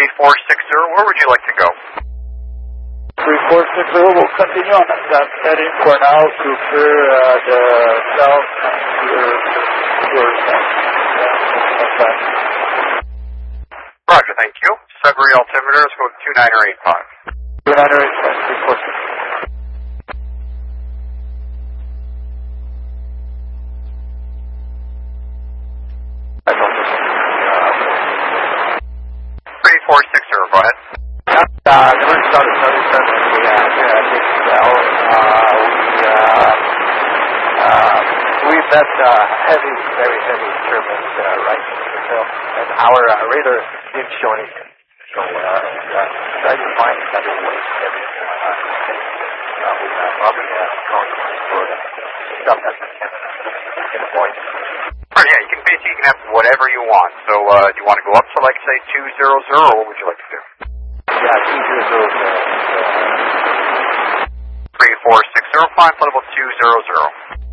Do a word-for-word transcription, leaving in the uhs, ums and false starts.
three four six zero, where would you like to go? three four six zero will continue on that heading for now to clear uh, the south clear towards that. Roger, thank you. Sudbury altimeter, let's go with two niner eight five. two niner eight five, three four six. three four six zero, go ahead. Uh, the first started started started we uh, here at this cell. Uh, we uh, uh, we've got uh, heavy, very heavy turbines uh, right in the hill, and our uh, radar didn't show anything. So uh, uh, try to find another way. Every uh, uh, we uh, probably have consequence for uh, stuff that can avoid. Right, yeah, you can basically you can have whatever you want. So uh, do you want to go up to like say two zero zero, or what would you like to do? Yeah, two zero zero. three four six zero, fine, level two zero zero.